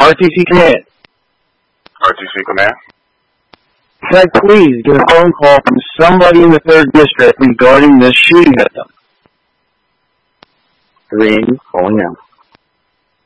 RTC Command. RTC Command. Can I please get a phone call from somebody in the 3rd District regarding this shooting victim? Green, calling out.